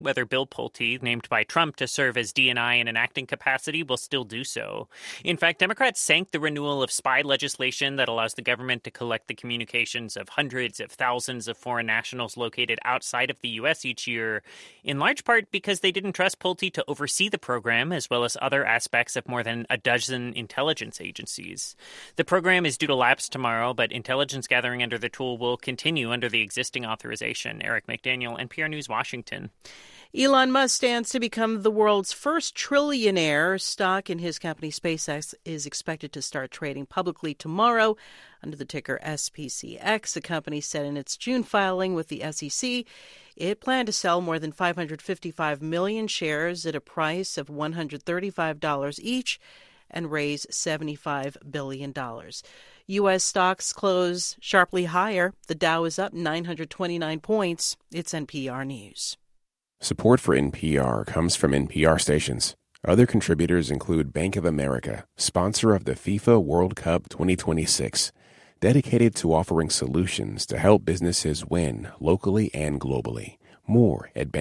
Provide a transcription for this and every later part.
Whether Bill Pulte, named by Trump to serve as DNI in an acting capacity, will still do so. In fact, Democrats sank the renewal of spy legislation that allows the government to collect the communications of hundreds of thousands of foreign nationals located outside of the U.S. each year, in large part because they didn't trust Pulte to oversee the program, as well as other aspects of more than a dozen intelligence agencies. The program is due to lapse tomorrow, but intelligence gathering under the tool will continue under the existing authorization. Eric McDaniel, NPR News, Washington. Elon Musk stands to become the world's first trillionaire. Stock in his company SpaceX is expected to start trading publicly tomorrow under the ticker SPCX. The company said in its June filing with the SEC it planned to sell more than 555 million shares at a price of $135 each and raise $75 billion. U.S. stocks close sharply higher. The Dow is up 929 points. It's NPR News. Support for NPR comes from NPR stations. Other contributors include Bank of America, sponsor of the FIFA World Cup 2026, dedicated to offering solutions to help businesses win locally and globally. More at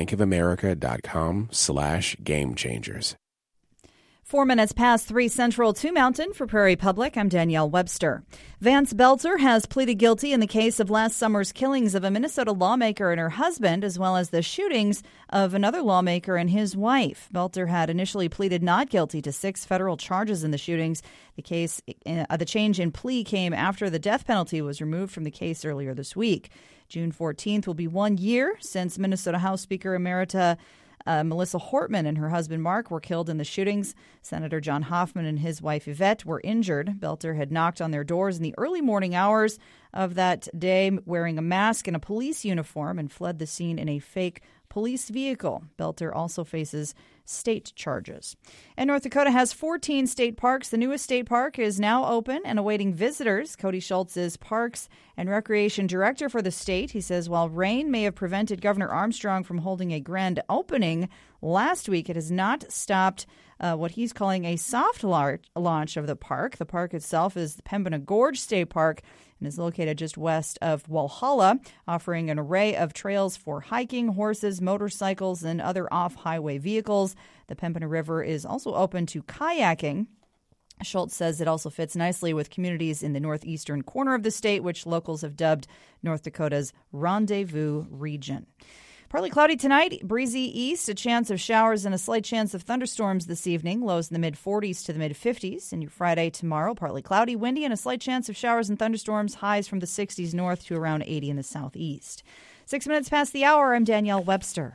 bankofamerica.com/gamechangers. 4 minutes past 3 Central, 2 Mountain. For Prairie Public, I'm Danielle Webster. Vance Belter has pleaded guilty in the case of last summer's killings of a Minnesota lawmaker and her husband, as well as the shootings of another lawmaker and his wife. Belter had initially pleaded not guilty to 6 federal charges in the shootings. The change in plea came after the death penalty was removed from the case earlier this week. June 14th will be 1 year since Minnesota House Speaker Emerita Melissa Hortman and her husband Mark were killed in the shootings. Senator John Hoffman and his wife Yvette were injured. Belter had knocked on their doors in the early morning hours of that day wearing a mask and a police uniform and fled the scene in a fake police vehicle. Belter also faces state charges. And North Dakota has 14 state parks. The newest state park is now open and awaiting visitors. Cody Schultz is Parks and Recreation Director for the state. He says while rain may have prevented Governor Armstrong from holding a grand opening last week, it has not stopped what he's calling a soft launch of the park. The park itself is the Pembina Gorge State Park and is located just west of Walhalla, offering an array of trails for hiking, horses, motorcycles, and other off-highway vehicles. The Pembina River is also open to kayaking. Schultz says it also fits nicely with communities in the northeastern corner of the state, which locals have dubbed North Dakota's Rendezvous Region. Partly cloudy tonight, breezy east, a chance of showers and a slight chance of thunderstorms this evening. Lows in the mid-40s to the mid-50s. And your Friday tomorrow, partly cloudy, windy, and a slight chance of showers and thunderstorms. Highs from the 60s north to around 80 in the southeast. 6 minutes past the hour, I'm Danielle Webster.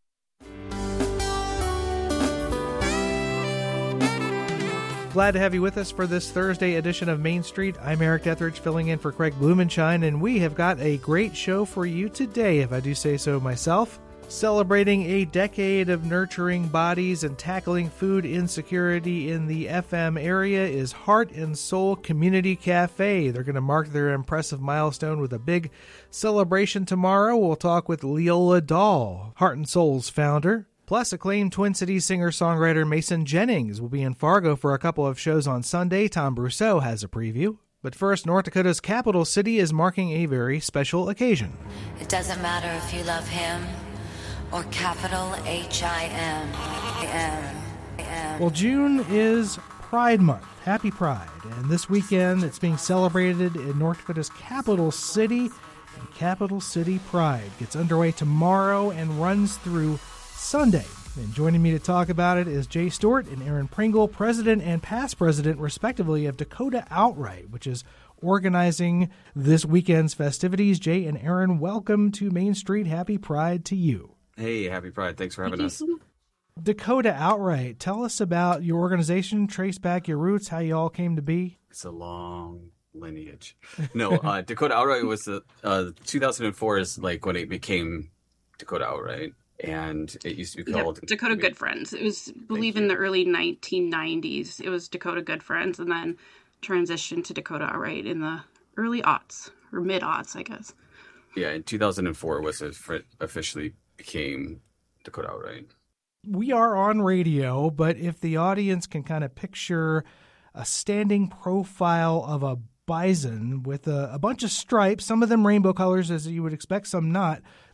Glad to have you with us for this Thursday edition of Main Street. I'm Eric Etheridge, filling in for Craig Blumenshine, and we have got a great show for you today, if I do say so myself. Celebrating a decade of nurturing bodies and tackling food insecurity in the FM area is Heart and Soul Community Cafe. They're going to mark their impressive milestone with a big celebration tomorrow. We'll talk with Leola Dahl, Heart and Soul's founder. Plus, acclaimed Twin Cities singer-songwriter Mason Jennings will be in Fargo for a couple of shows on Sunday. Tom Brousseau has a preview. But first, North Dakota's capital city is marking a very special occasion. It doesn't matter if you love him or capital H-I-M. Well, June is Pride Month. Happy Pride. And this weekend, it's being celebrated in North Dakota's capital city. And Capital City Pride gets underway tomorrow and runs through Sunday. And joining me to talk about it is Jay Stewart and Aaron Pringle, president and past president, respectively, of Dakota Outright, which is organizing this weekend's festivities. Jay and Aaron, welcome to Main Street. Happy Pride to you. Hey, happy Pride. Thanks for having us. Dakota Outright, tell us about your organization, trace back your roots, how you all came to be. It's a long lineage. No, Dakota Outright was 2004 is like when it became Dakota Outright. And it used to be called Dakota Good Friends. It was, I believe, in the early 1990s. It was Dakota Good Friends, and then transitioned to Dakota Outright in the early aughts, or mid-aughts, I guess. Yeah, in 2004 was it officially became Dakota Outright. We are on radio, but if the audience can kind of picture a standing profile of a bison with a bunch of stripes, some of them rainbow colors as you would expect, some not.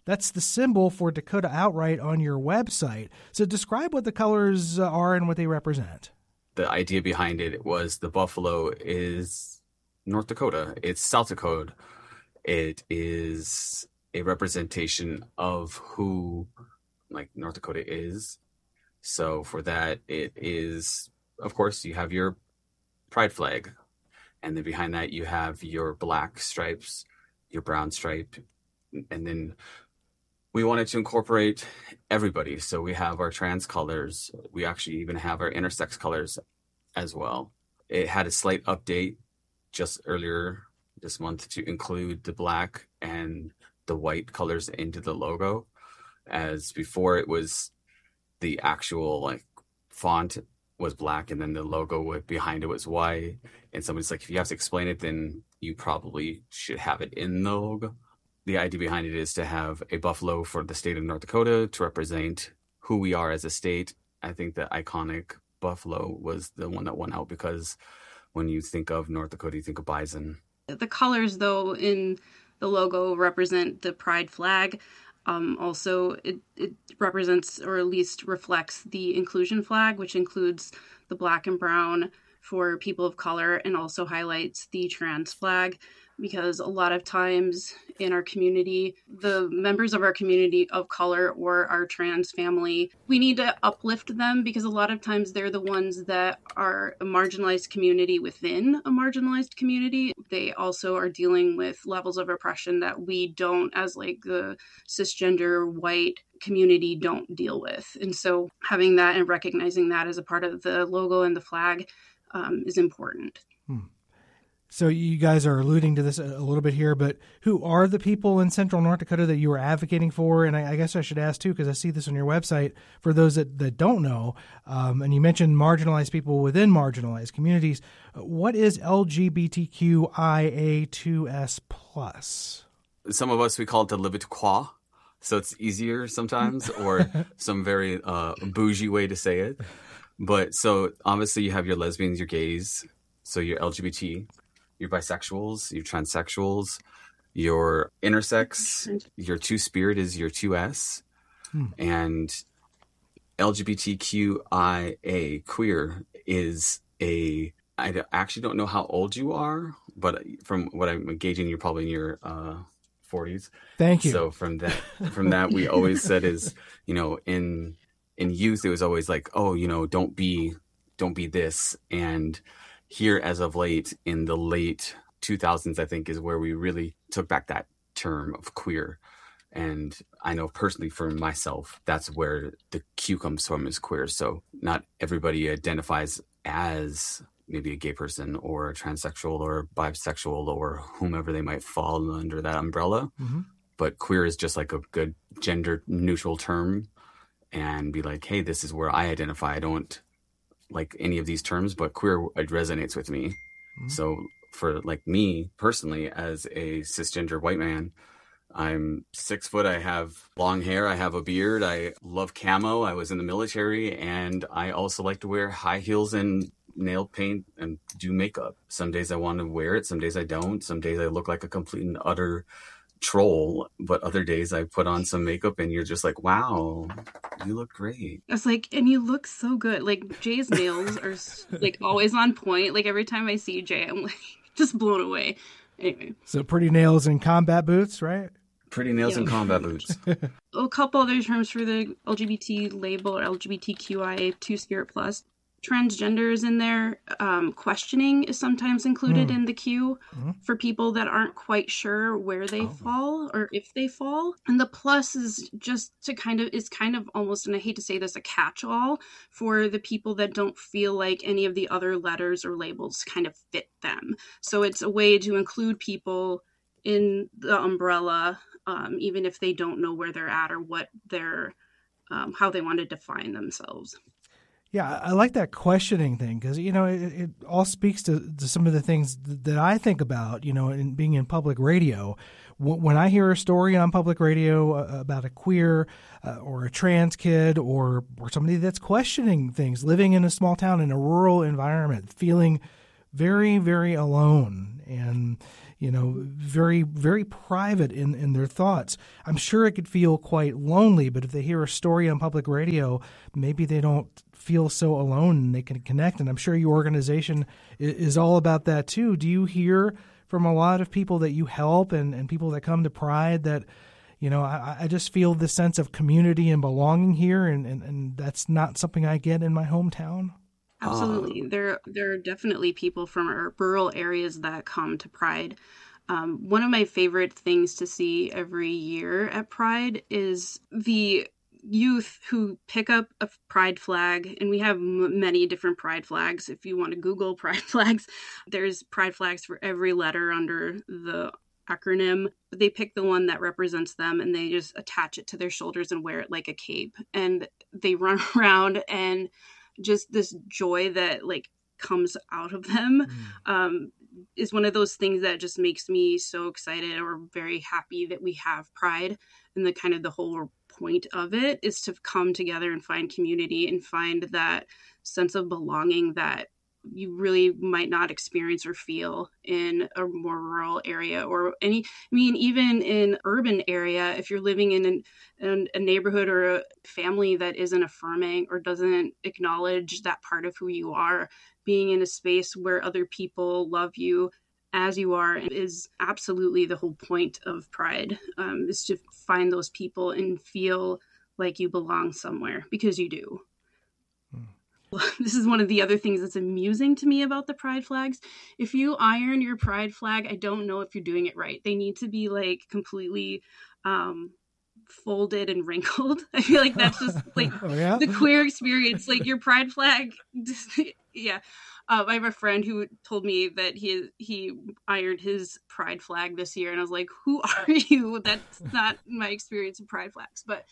That's the symbol for Dakota Outright on your website. So describe what the colors are and what they represent. The idea behind it was the buffalo is North Dakota. It's South Dakota. It is a representation of who North Dakota is. So for that, it is, of course, you have your pride flag. And then behind that, you have your black stripes, your brown stripe. And then we wanted to incorporate everybody. So we have our trans colors. We actually even have our intersex colors as well. It had a slight update just earlier this month to include the black and the white colors into the logo. As before, it was the actual font was black and then the logo behind it was white. And somebody's like, if you have to explain it, then you probably should have it in the logo. The idea behind it is to have a buffalo for the state of North Dakota to represent who we are as a state. I think the iconic buffalo was the one that won out because when you think of North Dakota, you think of bison. The colors, though, in the logo represent the pride flag. Also, it represents, or at least reflects, the inclusion flag, which includes the black and brown for people of color and also highlights the trans flag. Because a lot of times in our community, the members of our community of color or our trans family, we need to uplift them because a lot of times they're the ones that are a marginalized community within a marginalized community. They also are dealing with levels of oppression that we don't, as the cisgender white community, don't deal with. And so having that and recognizing that as a part of the logo and the flag is important. So you guys are alluding to this a little bit here, but who are the people in Central North Dakota that you are advocating for? And I guess I should ask, too, because I see this on your website, for those that don't know, and you mentioned marginalized people within marginalized communities. What is LGBTQIA2S+? Some of us, we call it the Live It Qua, so it's easier sometimes, or some very bougie way to say it. But so obviously you have your lesbians, your gays, so your LGBT, your bisexuals, your transsexuals, your intersex, your two-spirit is your 2S, and LGBTQIA, queer, is I actually don't know how old you are, but from what I'm gauging, you're probably in your 40s. Thank you. So from that, we always said is, in youth, it was always don't be this. And here, as of late, in the late 2000s, I think, is where we really took back that term of queer. And I know personally for myself, that's where the Q comes from, is queer. So not everybody identifies as maybe a gay person or a transsexual or bisexual or whomever they might fall under that umbrella. Mm-hmm. But queer is just a good gender neutral term, and be hey, this is where I identify. I don't like any of these terms, but queer, it resonates with me. Mm-hmm. So for me personally, as a cisgender white man, I'm 6 foot. I have long hair. I have a beard. I love camo. I was in the military, and I also like to wear high heels and nail paint and do makeup. Some days I want to wear it. Some days I don't. Some days I look like a complete and utter troll, but other days I put on some makeup and you're just wow, you look great. It's and you look so good. Jay's nails are always on point. Every time I see Jay, I'm just blown away. Anyway. So pretty nails and combat boots, right? Pretty nails and combat boots. A couple other terms for the LGBT label, or LGBTQIA two-spirit plus. Transgender is in there. Questioning is sometimes included in the queue for people that aren't quite sure where they fall or if they fall. And the plus is just to kind of almost, and I hate to say this, a catch-all for the people that don't feel like any of the other letters or labels kind of fit them. So it's a way to include people in the umbrella, even if they don't know where they're at or what their how they want to define themselves. Yeah, I like that questioning thing because, it all speaks to some of the things that I think about, in being in public radio. When I hear a story on public radio about a queer or a trans kid or somebody that's questioning things, living in a small town in a rural environment, feeling very, very alone. And, very, very private in their thoughts. I'm sure it could feel quite lonely, but if they hear a story on public radio, maybe they don't feel so alone and they can connect. And I'm sure your organization is all about that too. Do you hear from a lot of people that you help and people that come to Pride that, I just feel this sense of community and belonging here, and that's not something I get in my hometown? Absolutely. There are definitely people from our rural areas that come to Pride. One of my favorite things to see every year at Pride is the youth who pick up a Pride flag, and we have many different Pride flags. If you want to Google Pride flags, there's Pride flags for every letter under the acronym. They pick the one that represents them and they just attach it to their shoulders and wear it like a cape. And they run around, and just this joy that comes out of them is one of those things that just makes me so excited or very happy that we have Pride. And the whole point of it is to come together and find community and find that sense of belonging that you really might not experience or feel in a more rural area or even in urban area. If you're living in a neighborhood or a family that isn't affirming or doesn't acknowledge that part of who you are, being in a space where other people love you as you are is absolutely the whole point of Pride, is to find those people and feel like you belong somewhere, because you do. This is one of the other things that's amusing to me about the Pride flags. If you iron your Pride flag, I don't know if you're doing it right. They need to be completely folded and wrinkled. I feel like that's just the queer experience. Your Pride flag. Yeah. I have a friend who told me that he ironed his Pride flag this year, and I was like, who are you? That's not my experience of Pride flags. But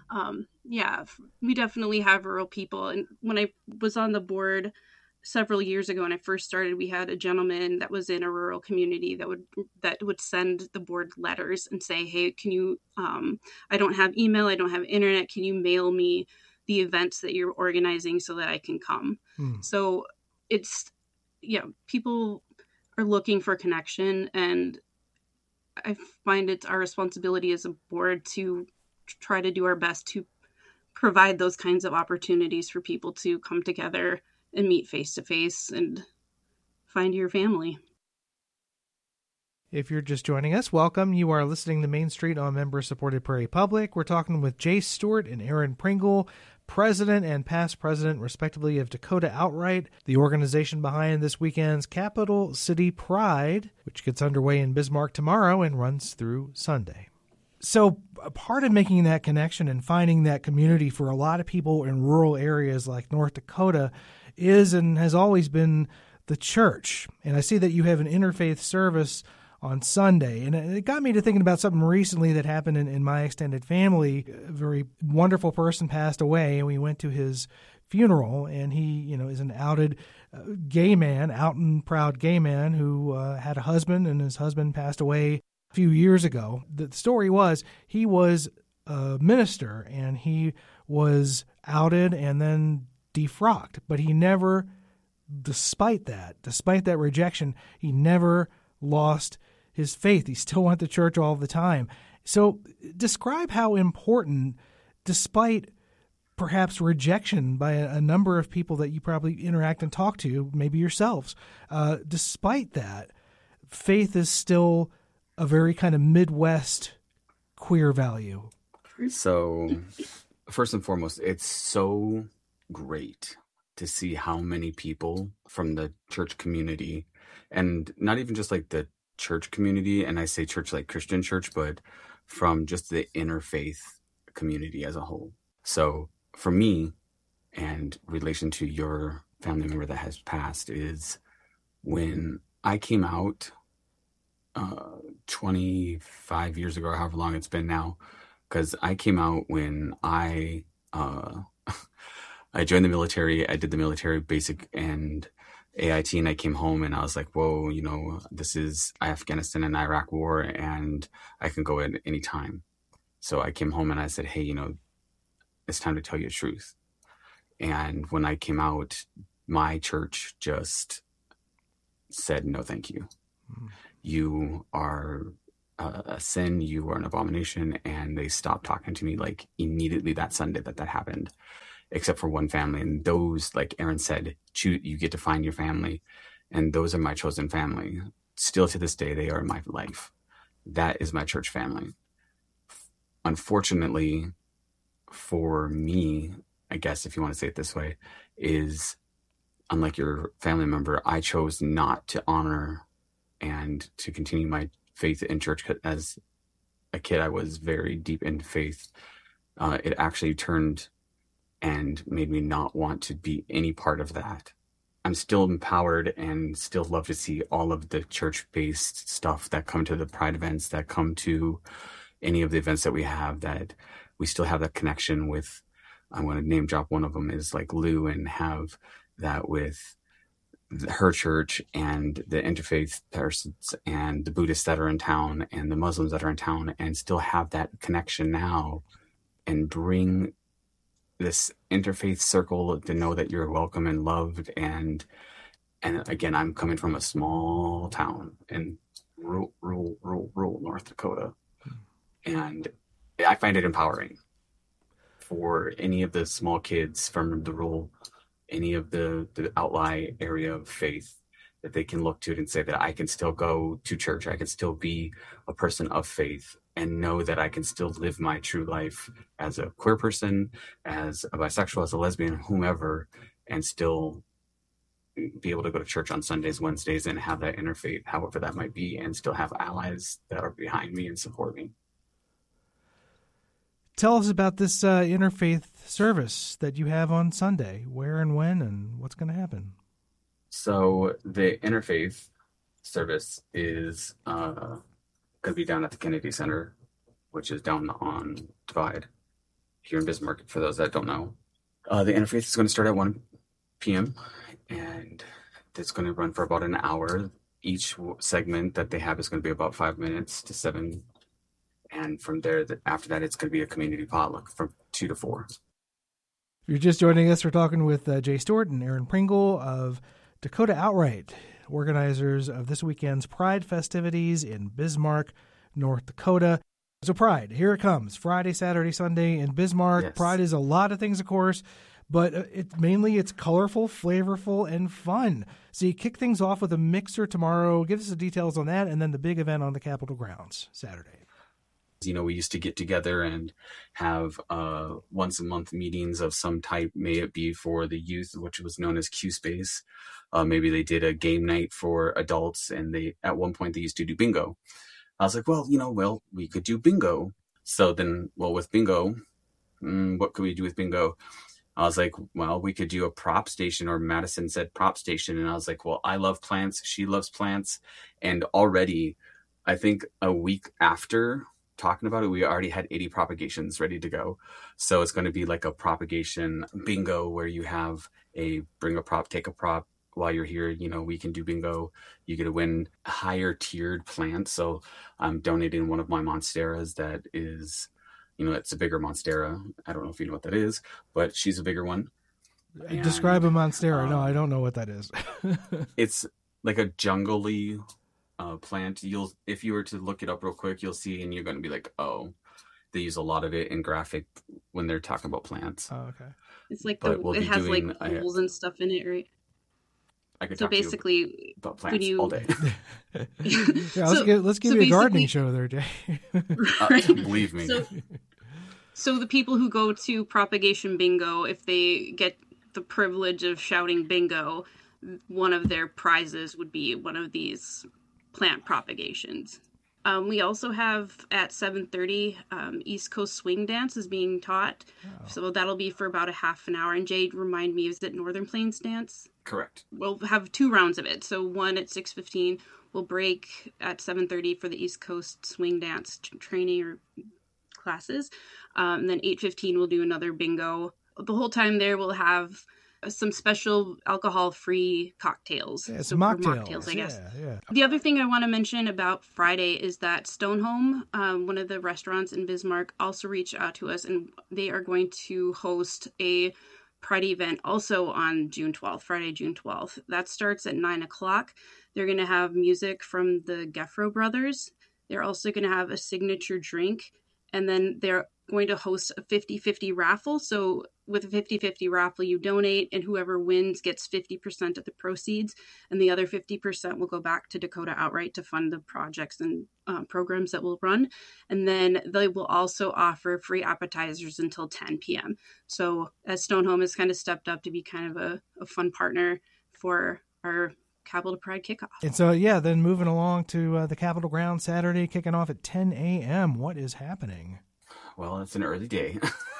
we definitely have rural people. And when I was on the board several years ago, when I first started, we had a gentleman that was in a rural community that would send the board letters and say, hey, can you, I don't have email, I don't have internet, can you mail me the events that you're organizing so that I can come? So it's, people are looking for connection, and I find it's our responsibility as a board to try to do our best to provide those kinds of opportunities for people to come together and meet face to face and find your family. If you're just joining us, welcome. You are listening to Main Street on member-supported Prairie Public. We're talking with Jace Stewart and Aaron Pringle, president and past president, respectively, of Dakota Outright, the organization behind this weekend's Capital City Pride, which gets underway in Bismarck tomorrow and runs through Sunday. So a part of making that connection and finding that community for a lot of people in rural areas like North Dakota is and has always been the church. And I see that you have an interfaith service on Sunday. And it got me to thinking about something recently that happened in my extended family. A very wonderful person passed away, and we went to his funeral. And he, is an outed gay man, out and proud gay man who had a husband, and his husband passed away a few years ago. The story was he was a minister, and he was outed and then defrocked. But he never, despite that rejection, he never lost his faith. He still went to church all the time. So describe how important, despite perhaps rejection by a number of people that you probably interact and talk to, maybe yourselves, despite that, faith is still a very kind of Midwest queer value. So first and foremost, it's so great to see how many people from the church community, and not even just the church community, and I say church like Christian church, but from just the interfaith community as a whole. So for me, and relation to your family member that has passed, is when I came out 25 years ago, or however long it's been now, because I came out when I joined the military. I did the military basic and AIT, and I came home and I was like, whoa, this is Afghanistan and Iraq war, and I can go at any time. So I came home and I said, hey, it's time to tell you the truth. And when I came out, my church just said, no, thank you. you are a sin, you are an abomination. And they stopped talking to me like immediately that Sunday that happened, except for one family. And those, like Aaron said, you get to find your family. And those are my chosen family. Still to this day, they are my life. That is my church family. Unfortunately for me, I guess if you want to say it this way, is unlike your family member, I chose not to honor and to continue my faith in church. As a kid, I was very deep in faith. It actually turned and made me not want to be any part of that. I'm still empowered and still love to see all of the church-based stuff that come to the Pride events, that come to any of the events that we have, that we still have that connection with. I'm going to name drop one of them is like Lou, and have that with her church and the interfaith persons and the Buddhists that are in town and the Muslims that are in town, and still have that connection now and bring this interfaith circle to know that you're welcome and loved. And again, I'm coming from a small town in rural North Dakota. And I find it empowering for any of the small kids from the rural, any of the outlying area of faith, that they can look to it and say that I can still go to church. I can still be a person of faith and know that I can still live my true life as a queer person, as a bisexual, as a lesbian, whomever, and still be able to go to church on Sundays, Wednesdays, and have that interfaith, however that might be, and still have allies that are behind me and support me. Tell us about this interfaith service that you have on Sunday. Where and when and what's going to happen? So the interfaith service is going to be down at the Kennedy Center, which is down on Divide here in Bismarck, for those that don't know. The interfaith is going to start at 1 p.m. and it's going to run for about an hour. Each segment that they have is going to be about 5 minutes to 7. And from there, after that, it's going to be a community potluck from 2 to 4. If you're just joining us, we're talking with Jay Stewart and Aaron Pringle of Dakota Outright, organizers of this weekend's Pride festivities in Bismarck, North Dakota. So Pride, here it comes. Friday, Saturday, Sunday in Bismarck. Yes. Pride is a lot of things, of course, but it's colorful, flavorful, and fun. So you kick things off with a mixer tomorrow. Give us the details on that, and then the big event on the Capitol grounds Saturday. You know, we used to get together and have once a month meetings of some type, may it be for the youth, which was known as Q Space. Maybe they did a game night for adults, and at one point they used to do bingo. I was like, well, we could do bingo. So then, with bingo, what could we do with bingo? I was like, well, we could do a prop station, or Madison said prop station. And I was like, well, I love plants. She loves plants. And already, I think a week after talking about it, we already had 80 propagations ready to go. So it's going to be like a propagation bingo where you have bring a prop, take a prop. While you're here, we can do bingo. You get to win higher tiered plants. So I'm donating one of my monsteras that is, it's a bigger monstera. I don't know if you know what that is, but she's a bigger one. And, describe a monstera. No, I don't know what that is. It's like a jungly plant. If you were to look it up real quick, you'll see, and you're going to be like, oh, they use a lot of it in graphic when they're talking about plants. Oh, okay. It's like it has like holes and stuff in it, right? I could so talk basically, to you about plants all day. Let's give you a gardening show there, Jay. Right? Believe me. So the people who go to propagation bingo, if they get the privilege of shouting bingo, one of their prizes would be one of these plant propagations. We also have at 7:30 East Coast Swing Dance is being taught. Oh. So that'll be for about a half an hour. And Jade, remind me, is it Northern Plains Dance? Correct. We'll have 2 rounds of it. So one at 6:15. We'll break at 7:30 for the East Coast Swing Dance training or classes. And then 8:15 we'll do another bingo. The whole time there we'll have some special alcohol-free cocktails. Yeah, some mocktails, I guess. Yeah. The other thing I want to mention about Friday is that Stonehome, one of the restaurants in Bismarck, also reached out to us, and they are going to host a Pride event also on June 12th, Friday, June 12th. That starts at 9 o'clock. They're going to have music from the Geffro brothers. They're also going to have a signature drink. And then they're going to host a 50-50 raffle. So with a 50-50 raffle, you donate and whoever wins gets 50% of the proceeds. And the other 50% will go back to Dakota Outright to fund the projects and programs that we'll run. And then they will also offer free appetizers until 10 p.m. So as Stonehome has kind of stepped up to be kind of a fun partner for our Capital Pride kickoff. And so, then moving along to the Capitol Grounds Saturday, kicking off at 10 a.m. What is happening? Well, it's an early day.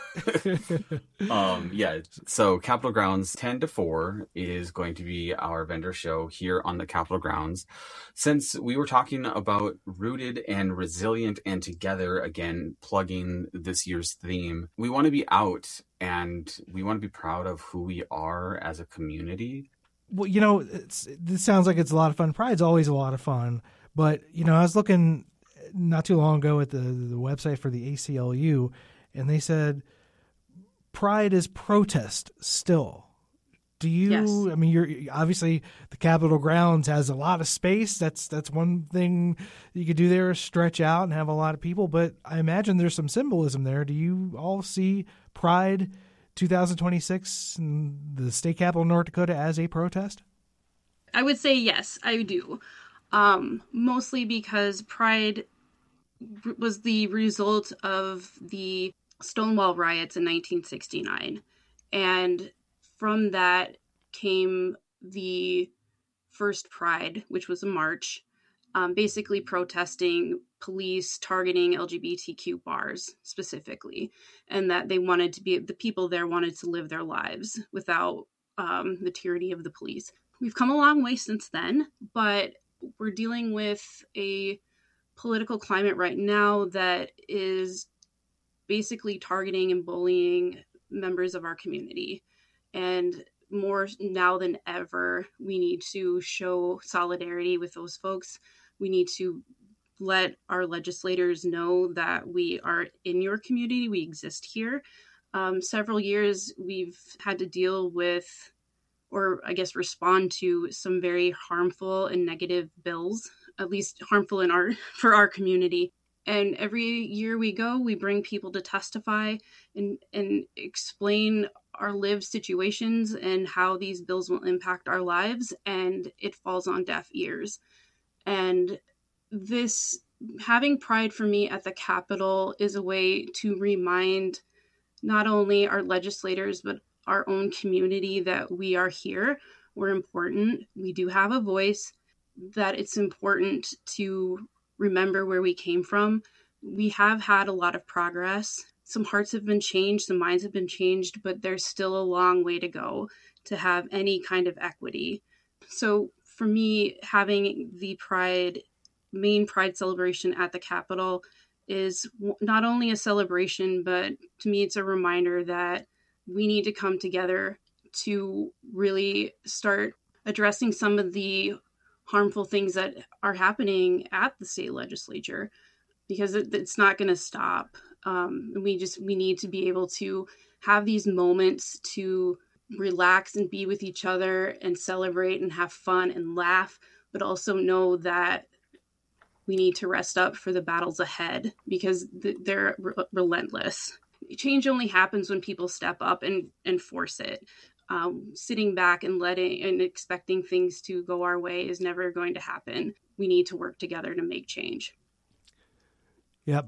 So Capitol Grounds 10 to 4 is going to be our vendor show here on the Capitol Grounds. Since we were talking about rooted and resilient and together, again, plugging this year's theme, we want to be out and we want to be proud of who we are as a community. Well, this sounds like it's a lot of fun. Pride's always a lot of fun. But, I was looking not too long ago at the website for the ACLU, and they said Pride is protest still. Do you, yes. I mean, you're obviously the Capitol Grounds has a lot of space. That's one thing you could do there, stretch out and have a lot of people. But I imagine there's some symbolism there. Do you all see Pride 2026 in the state capital of North Dakota as a protest? I would say yes, I do. Mostly because Pride was the result of the Stonewall riots in 1969. And from that came the first Pride, which was a march, basically protesting police targeting LGBTQ bars specifically, and that they wanted to be, the people there wanted to live their lives without the tyranny of the police. We've come a long way since then, but we're dealing with a political climate right now that is basically targeting and bullying members of our community. And more now than ever, we need to show solidarity with those folks. We need to let our legislators know that we are in your community, we exist here. Several years we've had to deal with, or I guess respond to, some very harmful and negative bills, at least harmful for our community. And every year we go, we bring people to testify and explain our lived situations and how these bills will impact our lives, and it falls on deaf ears. And this, having Pride for me at the Capitol, is a way to remind not only our legislators, but our own community that we are here, we're important, we do have a voice, that it's important to remember where we came from. We have had a lot of progress. Some hearts have been changed, some minds have been changed, but there's still a long way to go to have any kind of equity. So for me, having the main Pride celebration at the Capitol is not only a celebration, but to me, it's a reminder that we need to come together to really start addressing some of the harmful things that are happening at the state legislature, because it's not going to stop. We need to be able to have these moments to relax and be with each other and celebrate and have fun and laugh, but also know that we need to rest up for the battles ahead, because they're relentless. Change only happens when people step up and force it. Sitting back and expecting things to go our way is never going to happen. We need to work together to make change. Yep.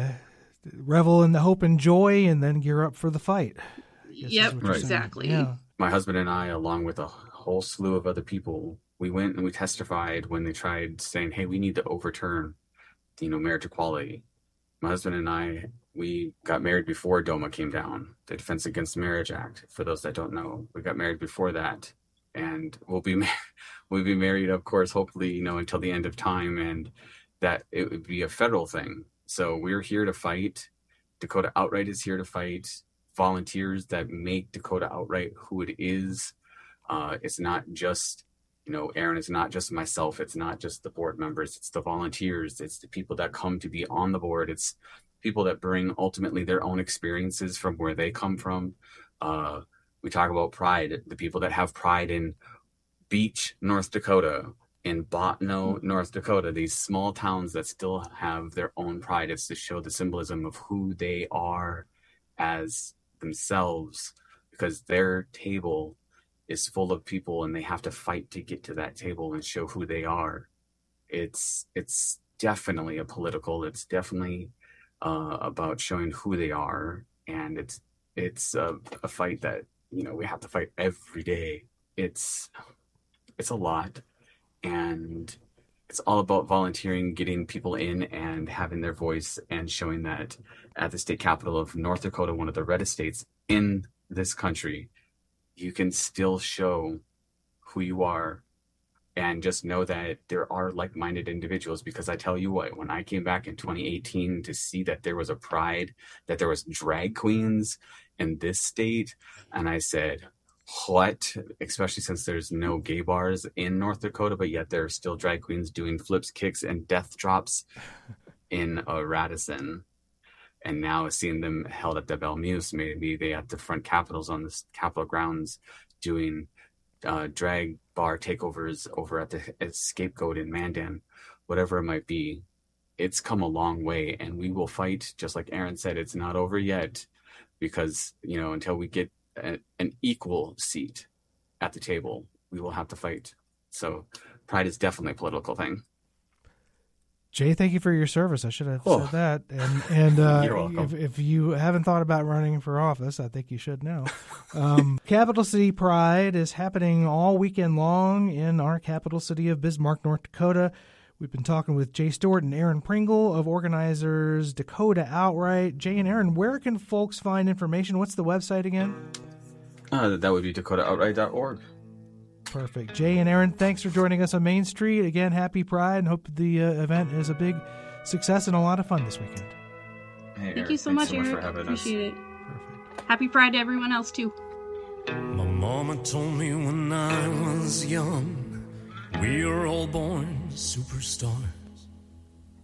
Revel in the hope and joy, and then gear up for the fight. Yep, exactly. Yeah. My husband and I, along with a whole slew of other people, we went and we testified when they tried saying, hey, we need to overturn, marriage equality. My husband and I, we got married before DOMA came down, the Defense Against Marriage Act. For those that don't know, we got married before that, and we'll be married, of course, hopefully, until the end of time, and that it would be a federal thing. So we're here to fight. Dakota Outright is here to fight. Volunteers that make Dakota Outright who it is. It's not just, Aaron, it's not just myself. It's not just the board members. It's the volunteers. It's the people that come to be on the board. It's people that bring ultimately their own experiences from where they come from. We talk about pride, the people that have pride in Beach, North Dakota, in Botno, North Dakota, these small towns that still have their own pride. It's to show the symbolism of who they are as themselves, because their table is full of people and they have to fight to get to that table and show who they are. It's definitely it's definitely about showing who they are, and it's a fight that, you know, we have to fight every day. It's a lot, and it's all about volunteering, getting people in and having their voice, and showing that at the state capital of North Dakota, one of the reddest states in this country, you can still show who you are, and just know that there are like-minded individuals. Because I tell you what, when I came back in 2018 to see that there was a pride, that there was drag queens in this state, and I said, what? Especially since there's no gay bars in North Dakota, but yet there are still drag queens doing flips, kicks, and death drops in Radisson. And now seeing them held at the Belmuse, maybe they at the front capitals on the Capitol grounds doing drag bar takeovers over at the Scapegoat in Mandan, whatever it might be. It's come a long way, and we will fight. Just like Aaron said, it's not over yet, because, you know, until we get an equal seat at the table, we will have to fight. So pride is definitely a political thing. Jay, thank you for your service. I should have said that. And You're welcome. If you haven't thought about running for office, I think you should now. Capital City Pride is happening all weekend long in our capital city of Bismarck, North Dakota. We've been talking with Jay Stewart and Aaron Pringle of organizers Dakota Outright. Jay and Aaron, where can folks find information? What's the website again? That would be dakotaoutright.org. Perfect. Jay and Aaron, thanks for joining us on Main Street. Again, happy Pride, and hope the event is a big success and a lot of fun this weekend. Hey, Thank you so much, Eric. Appreciate it. Perfect. Happy Pride to everyone else, too. My mama told me when I was young, we are all born superstars.